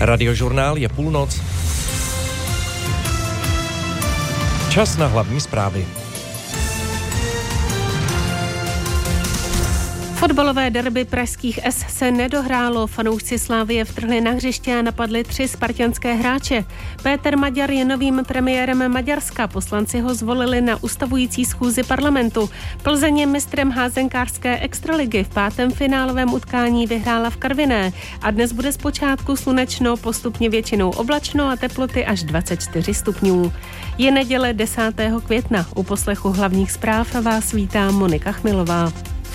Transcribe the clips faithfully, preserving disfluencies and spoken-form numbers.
Radiožurnál je půlnoc. Čas na hlavní zprávy. Fotbalové derby pražských S se nedohrálo. Fanoušci Slavie vtrhli na hřiště a napadli tři spartanské hráče. Péter Maďar je novým premiérem Maďarska. Poslanci ho zvolili na ustavující schůzi parlamentu. Plzeň je mistrem házenkářské extraligy. V pátém finálovém utkání vyhrála v Karviné. A dnes bude zpočátku slunečno, postupně většinou oblačno a teploty až dvacet čtyři stupňů. Je neděle desátého května. U poslechu hlavních zpráv vás vítá Monika Chmilová.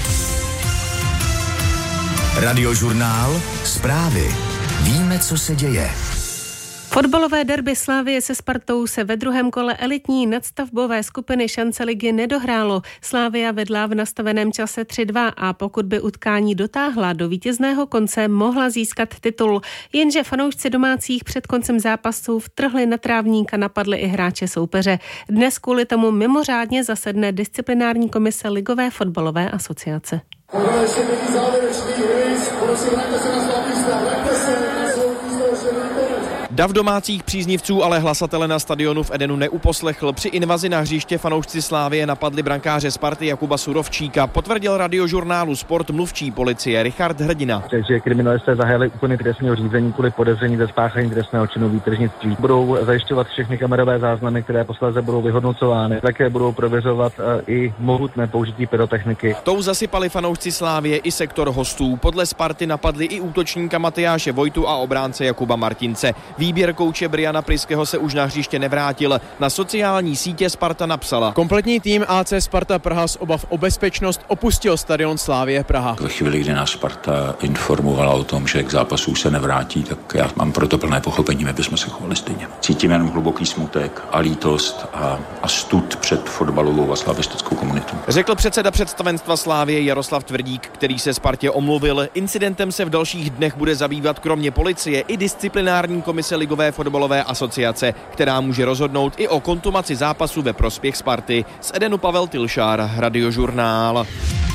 Radiožurnál, zprávy. Víme, co se děje. Fotbalové derby Slavie se Spartou se ve druhém kole elitní nadstavbové skupiny šance ligy nedohrálo. Slavia vedla v nastaveném čase tři dva a pokud by utkání dotáhla do vítězného konce, mohla získat titul. Jenže fanoušci domácích před koncem zápasu vtrhli na trávník a napadli i hráče soupeře. Dnes kvůli tomu mimořádně zasedne disciplinární komise Ligové fotbalové asociace. Dav domácích příznivců ale hlasatele na stadionu v Edenu neuposlechl. Při invazi na hřiště fanoušci Slávie napadli brankáře Sparty Jakuba Surovčíka. Potvrdil Radiožurnálu Sport mluvčí policie Richard Hrdina. Takže kriminalisté zahájili úkony trestního řízení kvůli podezření ze spáchání trestného činu výtržnictví. Budou zajišťovat všechny kamerové záznamy, které posléze budou vyhodnocovány. Také budou prověřovat i mohutné použití pyrotechniky. Tou zasypali fanoušci Slávie i sektor hostů. Podle Sparty napadli i útočníka Matyáše Vojtu a obránce Jakuba Martince. Výběr kouče Briana Pryského se už na hřiště nevrátil. Na sociální sítě Sparta napsala: kompletní tým A C Sparta Praha z obav o bezpečnost opustil stadion Slavie Praha. Ve chvíli, kdy nás Sparta informovala o tom, že k zápasu se nevrátí, tak já mám proto plné pochopení, my bychom se chovali stejně. Cítím jen hluboký smutek a lítost a, a stud před fotbalovou a slavistickou komunitou. Řekl předseda představenstva Slavie Jaroslav Tvrdík, který se Spartě omluvil. Incidentem se v dalších dnech bude zabývat kromě policie i disciplinární komise Ligové fotbalové asociace, která může rozhodnout i o kontumaci zápasu ve prospěch Sparty. Z Edenu Pavel Tilšár, Radiožurnál.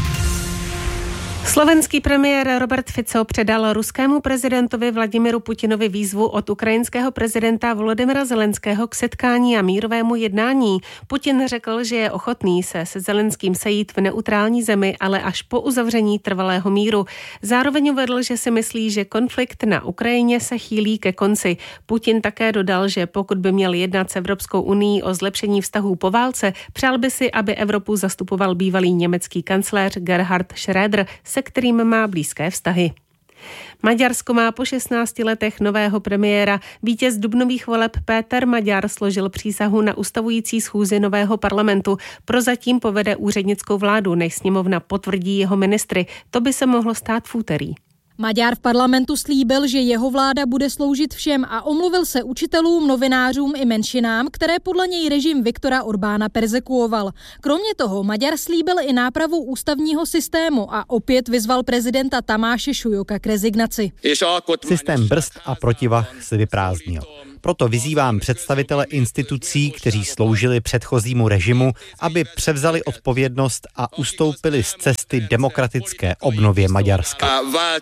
Slovenský premiér Robert Fico předal ruskému prezidentovi Vladimiru Putinovi výzvu od ukrajinského prezidenta Volodymyra Zelenského k setkání a mírovému jednání. Putin řekl, že je ochotný se se Zelenským sejít v neutrální zemi, ale až po uzavření trvalého míru. Zároveň uvedl, že si myslí, že konflikt na Ukrajině se chýlí ke konci. Putin také dodal, že pokud by měl jednat s Evropskou unií o zlepšení vztahů po válce, přál by si, aby Evropu zastupoval bývalý německý kancléř Gerhard Schröder, se kterým má blízké vztahy. Maďarsko má po šestnácti letech nového premiéra. Vítěz dubnových voleb Péter Maďar složil přísahu na ustavující schůzi nového parlamentu. Prozatím povede úřednickou vládu, než sněmovna potvrdí jeho ministry. To by se mohlo stát v úterý. Maďar v parlamentu slíbil, že jeho vláda bude sloužit všem a omluvil se učitelům, novinářům i menšinám, které podle něj režim Viktora Orbána perzekuoval. Kromě toho Maďar slíbil i nápravu ústavního systému a opět vyzval prezidenta Tamáše Šujoka k rezignaci. Systém brzd a protivah se vyprázdnil. Proto vyzývám představitele institucí, kteří sloužili předchozímu režimu, aby převzali odpovědnost a ustoupili z cesty demokratické obnově Maďarska.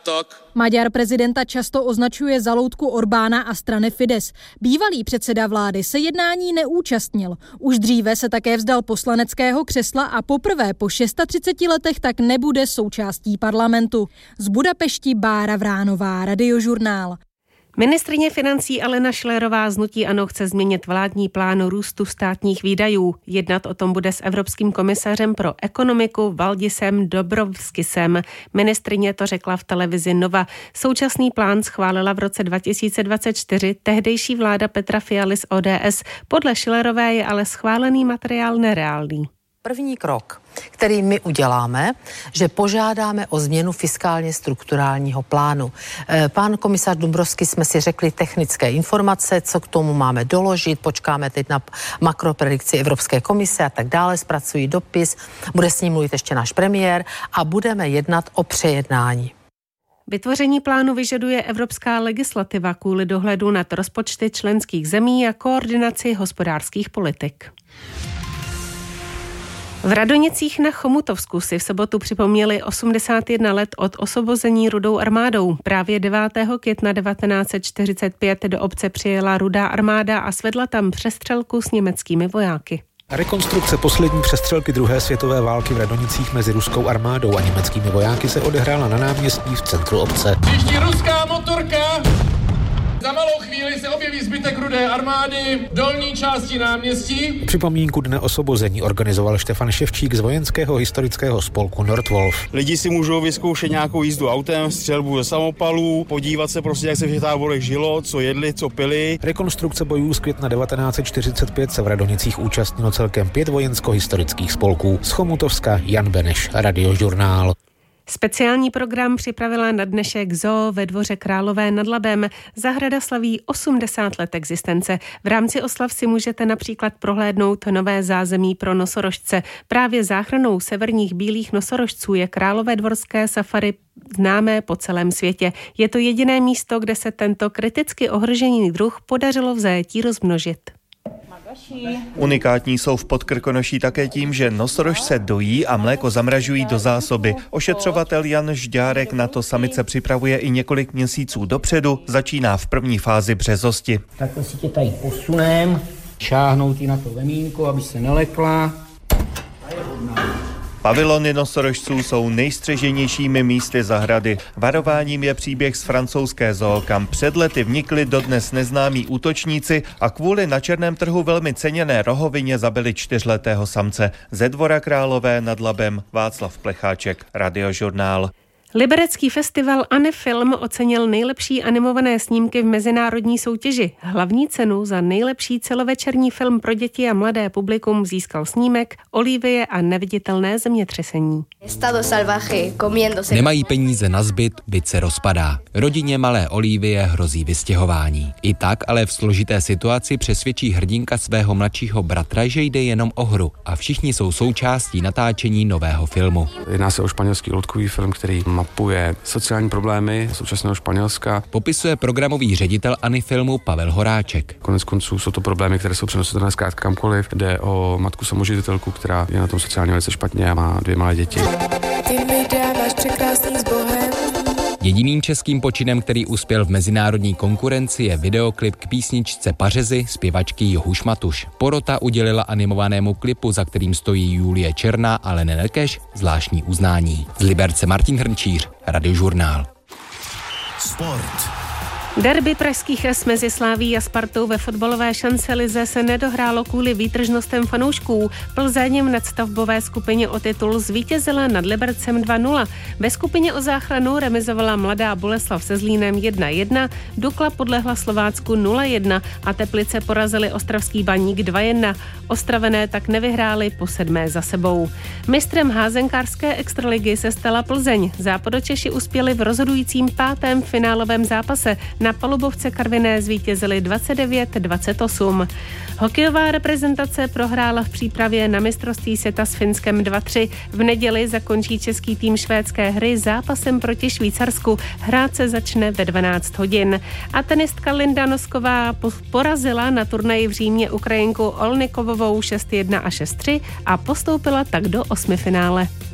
Maďar prezidenta často označuje za loutku Orbána a strany Fidesz. Bývalý předseda vlády se jednání neúčastnil. Už dříve se také vzdal poslaneckého křesla a poprvé po třiceti šesti letech tak nebude součástí parlamentu. Z Budapešti Bára Vránová, Radiožurnál. Ministryně financí Alena Schillerová z hnutí ANO chce změnit vládní plán růstu státních výdajů. Jednat o tom bude s evropským komisařem pro ekonomiku Valdisem Dobrovskisem. Ministryně to řekla v televizi Nova. Současný plán schválila v roce dva tisíce dvacet čtyři tehdejší vláda Petra Fialy z O D S. Podle Schillerové je ale schválený materiál nereálný. První krok, který my uděláme, že požádáme o změnu fiskálně strukturálního plánu. Pán komisař Dombrovský jsme si řekli technické informace, co k tomu máme doložit, počkáme teď na makropredikci Evropské komise a tak dále, zpracují dopis, bude s ním mluvit ještě náš premiér a budeme jednat o přejednání. Vytvoření plánu vyžaduje evropská legislativa kvůli dohledu nad rozpočty členských zemí a koordinaci hospodářských politik. V Radonicích na Chomutovsku si v sobotu připomněli osmdesát jedna let od osvobození Rudou armádou. Právě devátého května devatenáct set čtyřicet pět do obce přijela Rudá armáda a svedla tam přestřelku s německými vojáky. Rekonstrukce poslední přestřelky druhé světové války v Radonicích mezi ruskou armádou a německými vojáky se odehrála na náměstí v centru obce. Příští ruská motorka! Za malou chvíli se objeví zbytek Rudé armády v dolní části náměstí. Připomínku dne osvobození organizoval Štefan Ševčík z vojenského historického spolku Nordwolf. Lidi si můžou vyzkoušet nějakou jízdu autem, střelbu ze samopalů, podívat se prostě, jak se v těch táborech žilo, co jedli, co pili. Rekonstrukce bojů z května devatenáct set čtyřicet pět se v Radonicích účastnilo celkem pět vojensko-historických spolků. Z Chomutovska Jan Beneš, Radiožurnál. Speciální program připravila na dnešek Zoo ve Dvoře Králové nad Labem. Zahrada slaví osmdesát let existence. V rámci oslav si můžete například prohlédnout nové zázemí pro nosorožce. Právě záchranou severních bílých nosorožců je Královédvorské safari známé po celém světě. Je to jediné místo, kde se tento kriticky ohrožený druh podařilo v zajetí rozmnožit. Unikátní jsou v Podkrkonoší také tím, že nosorožce dojí a mléko zamražují do zásoby. Ošetřovatel Jan Žďárek na to samice připravuje i několik měsíců dopředu, začíná v první fázi březosti. Takhle si tě tady posunem, šáhnout jí na to vemínko, aby se nelekla. Pavilony nosorožců jsou nejstřeženějšími místy zahrady. Varováním je příběh z francouzské zoo, kam před lety vnikli dodnes neznámí útočníci a kvůli na černém trhu velmi ceněné rohovině zabili čtyřletého samce. Ze Dvora Králové nad Labem Václav Plecháček, Radiožurnál. Liberecký festival Anifilm ocenil nejlepší animované snímky v mezinárodní soutěži. Hlavní cenu za nejlepší celovečerní film pro děti a mladé publikum získal snímek Olivie a neviditelné zemětřesení. Nemají peníze na zbyt, byt se rozpadá. Rodině malé Olivie hrozí vystěhování. I tak ale v složité situaci přesvědčí hrdinka svého mladšího bratra, že jde jenom o hru a všichni jsou součástí natáčení nového filmu. Jedná se o španělský loutkový film, který mapuje sociální problémy současného Španělska. Popisuje programový ředitel Anifilmu Pavel Horáček. Konec konců jsou to problémy, které jsou přenositelné zkrátka kamkoliv. Jde o matku samoživitelku, která je na tom sociálně velice špatně a má dvě malé děti. Ty mi dáváš překrásný s Bohem. Jediným českým počinem, který uspěl v mezinárodní konkurenci, je videoklip k písničce Pařezy zpěvačky Johuš Matuš. Porota udělila animovanému klipu, za kterým stojí Julie Černá a Lene Lekeš, zvláštní uznání. Z Liberce Martin Hrnčíř, Radiožurnál. Sport. Derby pražských es mezi Slavií a Spartou ve fotbalové šancelize se nedohrálo kvůli výtržnostem fanoušků. Plzeň v nadstavbové skupině o titul zvítězila nad Libercem dva nula. Ve skupině o záchranu remizovala Mladá Boleslav se Zlínem jedna jedna, Dukla podlehla Slovácku nula jedna a Teplice porazili ostravský Baník dva jedna. Ostravené tak nevyhráli po sedmé za sebou. Mistrem házenkářské extraligy se stala Plzeň. Západočeši uspěli v rozhodujícím pátém finálovém zápase. Na palubovce Karviné zvítězili dvacet devět dvacet osm. Hokejová reprezentace prohrála v přípravě na mistrovství světa s Finskem dva tři. V neděli zakončí český tým švédské hry zápasem proti Švýcarsku. Hrát se začne ve dvanáct hodin. A tenistka Linda Nosková porazila na turnaji v Římě Ukrajinku Olnikovovou šest jedna a šest tři a postoupila tak do osmifinále.